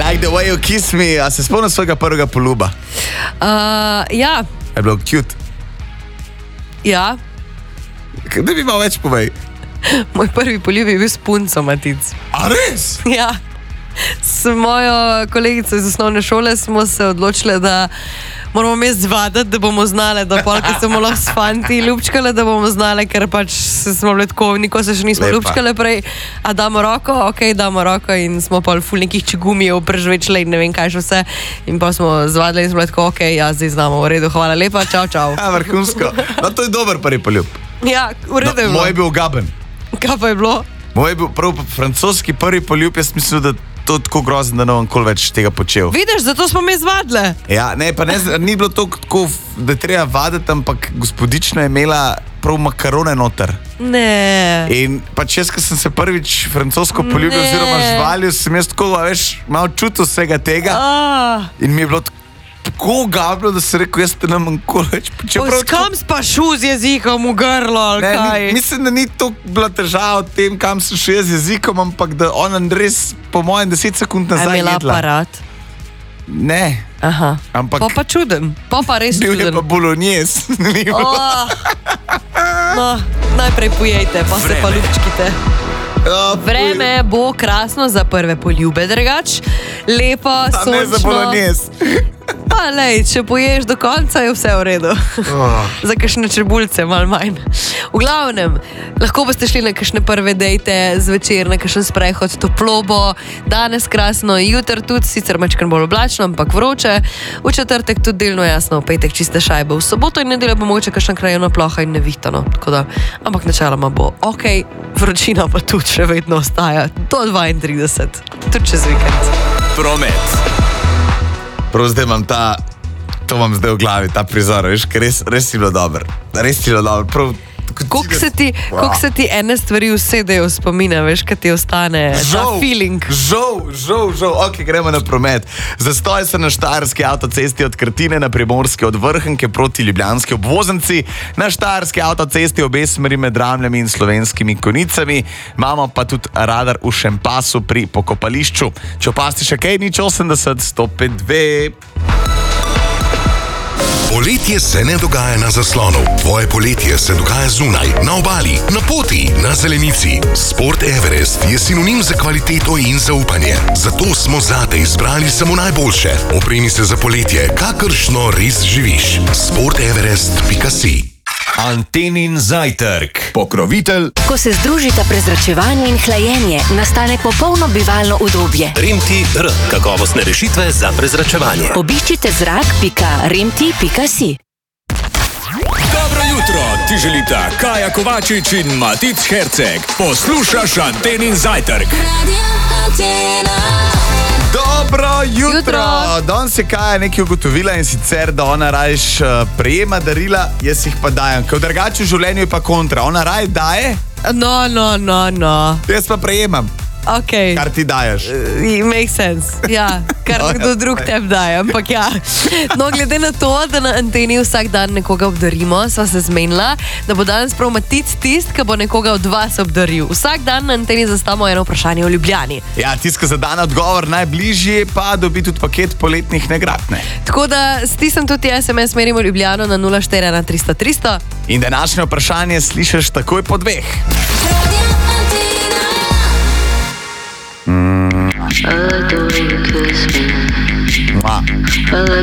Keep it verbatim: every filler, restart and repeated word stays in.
Like the way you kiss me, a se spomnim svojega prvega poljuba? Uh, ja. Je bilo cute? Ja. Da bi malo več povej. Moj prvi poljub je bil s punco, Matic. A res? Ja. S mojo kolegico iz osnovne šole smo se odločili, da moramo me zvadati, da bomo znali, da polka smo lahko s fanti ljubčkali, da bomo znali, ker pač smo bili tako, niko se še nismo Lepa. ljubčkali prej, a damo roko, ok, damo roko in smo pa ful nekih čigumijev prežvečili in ne vem kaj še vse in pa smo zvadili in smo bili tako, ok, ja, zdaj znamo, v redu, hvala lepa, čau, čau. Ja, vrhunsko. No, to je dober prvi poljub. Ja, v redu je No, bilo. moj je bil gaben. Kaj pa je bilo? Moj je bil prav francoski prvi poljub, jaz mislim, da to je tako grozen, da ne bom nikoli več tega počel. Vidiš, zato smo me zvadili. Ja, ne, pa ne, ni bilo to tako, da je treba vaditi, ampak gospodična je imela prav makarone noter. Ne. In pač jaz, ko sem se prvič francosko poljubil, Ne. oziroma živalil, sem jaz tako, a veš, malo čutil vsega tega. Ah. In mi je bilo tako gablo, da sem rekel, jaz te ne bom nikoli več počel. Prav tako- Kam spašu z jezikom v grlo, ali Ne, kaj? ni, mislim, da ni to bila težava v tem, kam sem šel z jezikom, ampak da ona res, po mojem, deset sekund A je nazaj imela jedla. aparat? Ne, Aha. ampak Pa pa čuden, pa pa res bil je čuden. pa bolognese. Ni bilo. Oh. No, najprej pojejte, pa se Vreme. pa ljubčkite. Ja, Vreme bo krasno za prve poljube, drugač. Lepo, A ne za sončno. bolognese. Pa lej, če poješ do konca, je vse v redu. Oh. Za kakšne čebulce, malo manj. V glavnem, lahko boste šli na kakšne prve dejte zvečer, na kakšen sprehod, toplo bo, danes krasno, jutri tudi, sicer majčkeno bolj oblačno, ampak vroče, v četrtek tudi delno jasno, v petek čiste šajbe, v soboto in nedeljo bo mogoče kakšna krajevna ploha in nevihtano, tako da, ampak načeloma bo ok, vročina pa tudi še vedno ostaja, do dvaintrideset, tudi čez vikend. Promet. Prav zdaj imam ta, to imam zdaj v glavi, ta prizor, veš, ker res, res si bilo dobro. Res si bilo dobro. Prav, Koliko se, ti, koliko se ti ene stvari usedejo v spomine, veš, kaj ti ostane Žal, ta feeling. žal, žal, žal. Ok, gremo na promet. Zastoj se na štajerski avtocesti od Krtine na Primorski od Vrhnke proti ljubljanski obvoznici, na štajerski avtocesti obe smeri med Ramljami in Slovenskimi Konicami, imamo pa tudi radar v Šempasu pri pokopališču. Če opazite še kaj, nič osemdeset, sto pet dve. Poletje se ne dogaja na zaslonu. Tvoje poletje se dogaja zunaj, na obali, na poti, na zelenici. Sport Everest je sinonim za kvaliteto in zaupanje. Zato smo zate izbrali samo najboljše. Opremi se za poletje, kakršno res živiš. sport everest pika si. Antenin zajtrk. Pokrovitelj Ko se združita prezračevanje in hlajenje, nastane popolno bivalno udobje. Rimti R. Kakovostne rešitve za prezračevanje. Obiščite zrak pika rimti pika si. Dobro jutro, ti želita Kaja Kovačič in Matic Herceg. Poslušaš Antenin zajtrk. Dobro jutro! Jutro. Danes je Kaja nekaj ugotovila in sicer, da ona rajš uh, prejema darila, jaz jih pa dajem. Ker v drugačnem življenju je pa kontra. Ona raj daje, No, no, no, no. jaz pa prejemam, Ok. kar ti daješ. It makes sense. Ja, kar nekdo drug tebi daje, ampak ja. No, glede na to, da na anteni vsak dan nekoga obdarimo, sva se zmenila, da bo danes prav Matic tist, ki bo nekoga od vas obdaril. Vsak dan na anteni zastavimo eno vprašanje o Ljubljani. Ja, tiska za dan odgovor najbližje pa dobi tudi paket poletnih nagrad. Ne? Tako da stisnem tudi es em es merimo Ljubljano na nula štiri ena tristo tristo. In današnje vprašanje slišiš takoj po dveh. I like the way you kiss me. Mua. I like